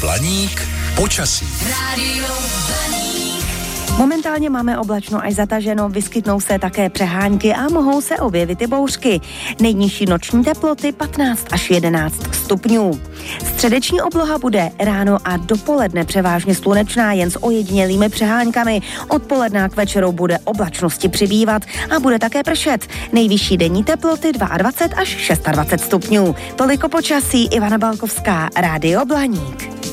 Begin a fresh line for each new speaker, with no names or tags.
Blaník počasí.
Rádio Blaník.
Momentálně máme oblačno až zataženo, vyskytnou se také přehánky a mohou se objevit i bouřky. Nejnižší noční teploty 15 až 11 stupňů. Středeční obloha bude ráno a dopoledne převážně slunečná, jen s ojedinělými přeháňkami. Odpoledne k večeru bude oblačnosti přibývat a bude také pršet. Nejvyšší denní teploty 22 až 26 stupňů. Toliko počasí, Ivana Balkovská, Rádio Blaník.